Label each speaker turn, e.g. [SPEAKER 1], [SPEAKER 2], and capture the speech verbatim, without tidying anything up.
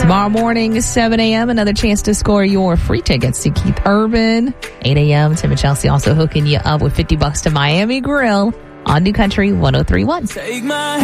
[SPEAKER 1] Tomorrow morning, seven a.m., another chance to score your free tickets to Keith Urban. eight a.m., Tim and Chelsea also hooking you up with fifty bucks to Miami Grill on New Country one oh three point one.